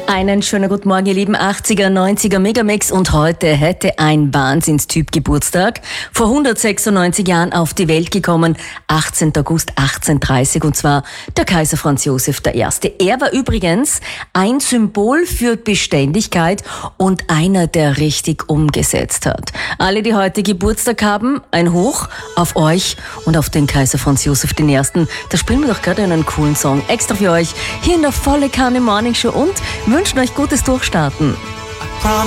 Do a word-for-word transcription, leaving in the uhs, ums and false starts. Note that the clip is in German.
Einen schönen guten Morgen, ihr lieben achtziger, neunziger Megamix, und heute hätte ein Wahnsinnstyp Geburtstag. Vor hundertsechsundneunzig Jahren auf die Welt gekommen, achtzehnten August achtzehnhundertdreißig, und zwar der Kaiser Franz Josef der Erste. Er war übrigens ein Symbol für Beständigkeit und einer, der richtig umgesetzt hat. Alle, die heute Geburtstag haben, ein Hoch auf euch und auf den Kaiser Franz Josef den Ersten. Da spielen wir doch gerade einen coolen Song extra für euch hier in der Volle Kanne Morning Show und wünschen euch gutes Durchstarten.